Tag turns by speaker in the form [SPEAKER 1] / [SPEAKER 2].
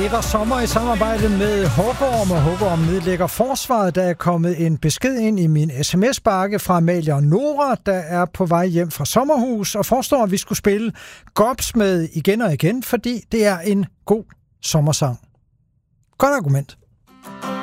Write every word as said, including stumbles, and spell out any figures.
[SPEAKER 1] Etter Sommer i samarbejde med Hågorm, og Hågorm nedlægger forsvaret. Der er kommet en besked ind i min sms-bakke fra Amalie og Nora, der er på vej hjem fra sommerhus, og forstår, at vi skulle spille Gobsmed igen og igen, fordi det er en god sommersang. Godt argument.